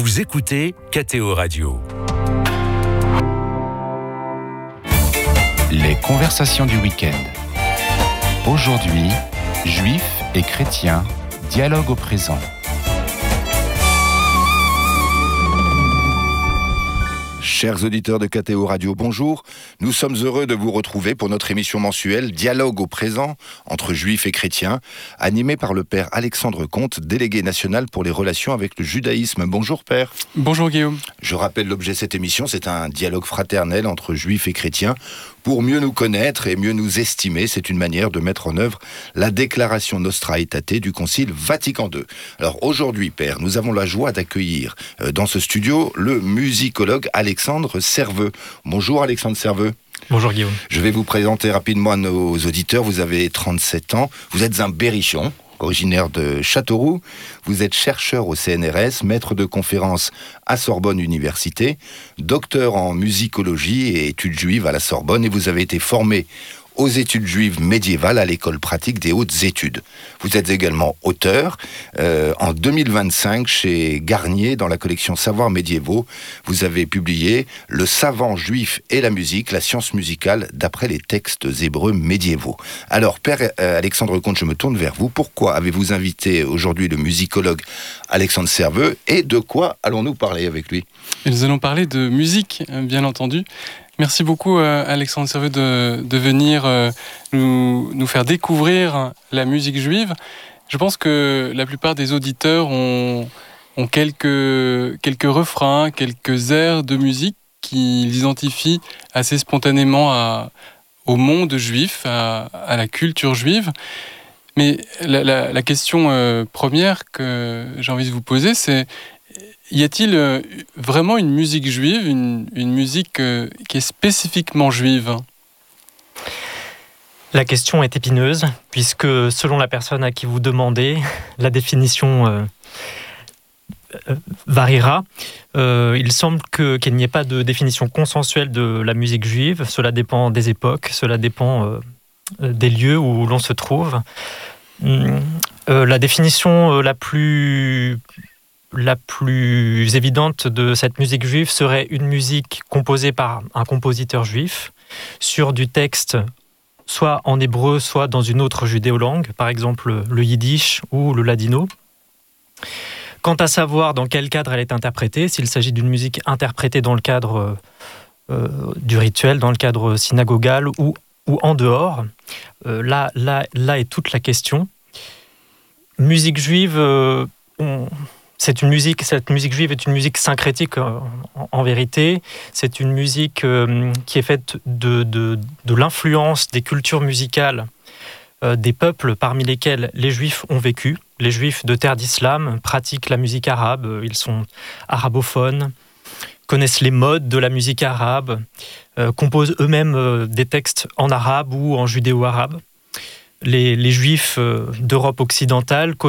Vous écoutez KTO Radio. Les conversations du week-end. Aujourd'hui, juifs et chrétiens, dialogue au présent. Chers auditeurs de KTO Radio, bonjour. Nous sommes heureux de vous retrouver pour notre émission mensuelle Dialogue au présent entre juifs et chrétiens, animée par le père Alexandre Comte, délégué national pour les relations avec le judaïsme. Bonjour père. Bonjour Guillaume. Je rappelle l'objet de cette émission, c'est un dialogue fraternel entre juifs et chrétiens pour mieux nous connaître et mieux nous estimer. C'est une manière de mettre en œuvre la déclaration Nostra Aetate du Concile Vatican II. Alors aujourd'hui, père, nous avons la joie d'accueillir dans ce studio le musicologue Alexandre Serveux. Bonjour Alexandre Serveux. Bonjour Guillaume. Je vais vous présenter rapidement à nos auditeurs. Vous avez 37 ans, vous êtes un berrichon, originaire de Châteauroux. Vous êtes chercheur au CNRS, maître de conférences à Sorbonne Université, docteur en musicologie et études juives à la Sorbonne, et vous avez été formé aux études juives médiévales à l'école pratique des hautes études. Vous êtes également auteur. En 2025, chez Garnier, dans la collection Savoirs médiévaux, vous avez publié « Le savant juif et la musique, la science musicale d'après les textes hébreux médiévaux ». Alors, père Alexandre Comte, je me tourne vers vous. Pourquoi avez-vous invité aujourd'hui le musicologue Alexandre Serveux et de quoi allons-nous parler avec lui ? Et nous allons parler de musique, bien entendu. Merci beaucoup Alexandre Serveux de venir nous faire découvrir la musique juive. Je pense que la plupart des auditeurs ont quelques refrains, quelques airs de musique qu'ils identifient assez spontanément au monde juif, à la culture juive. Mais la question première que j'ai envie de vous poser, c'est: y a-t-il vraiment une musique juive, une musique qui est spécifiquement juive ? La question est épineuse, puisque selon la personne à qui vous demandez, la définition variera. Il semble qu'il n'y ait pas de définition consensuelle de la musique juive. Cela dépend des époques, cela dépend des lieux où l'on se trouve. La définition la plus évidente de cette musique juive serait une musique composée par un compositeur juif sur du texte soit en hébreu, soit dans une autre judéo-langue, par exemple le yiddish ou le ladino. Quant à savoir dans quel cadre elle est interprétée, s'il s'agit d'une musique interprétée dans le cadre du rituel, dans le cadre synagogal ou en dehors, là est toute la question. Musique juive, cette musique juive est une musique syncrétique en vérité. C'est une musique qui est faite de l'influence des cultures musicales des peuples parmi lesquels les juifs ont vécu. Les juifs de terre d'islam pratiquent la musique arabe, ils sont arabophones, connaissent les modes de la musique arabe, composent eux-mêmes des textes en arabe ou en judéo-arabe. Les juifs d'Europe occidentale